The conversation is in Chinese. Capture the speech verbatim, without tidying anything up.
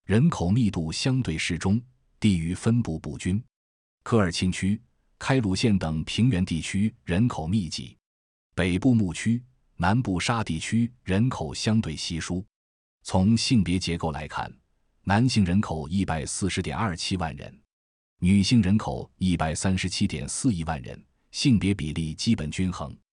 人口密度相对适中，地域分布不均。科尔沁区、开鲁县等平原地区人口密集，北部牧区、南部沙地区人口相对稀疏。从性别结构来看，男性人口 一百四十点二七万人，女性人口 一百三十七点四一万人，性别比例基本均衡。